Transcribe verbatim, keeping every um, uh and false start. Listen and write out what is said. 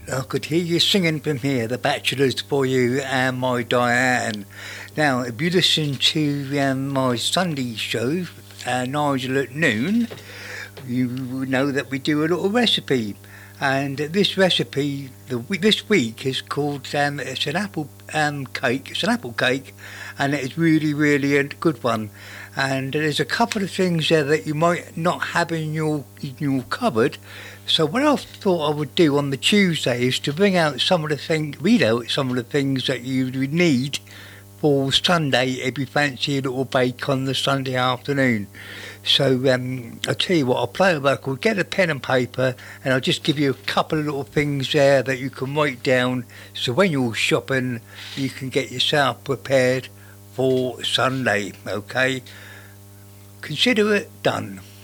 I could hear you singing from here, The Bachelors for you and my Diane. Now, if you listen to um, my Sunday show, uh, Nigel at noon, you know that we do a little recipe. And this recipe, the, this week, is called, um, it's an apple um, cake, it's an apple cake, and it's really, really a good one. And there's a couple of things there that you might not have in your, in your cupboard. So what I thought I would do on the Tuesday is to bring out some of the things, read out some of the things that you would need for Sunday if you fancy a little bake on the Sunday afternoon. So um, I'll tell you what, I'll play a record, get a pen and paper, and I'll just give you a couple of little things there that you can write down, so when you're shopping, you can get yourself prepared for Sunday, okay? Consider it done.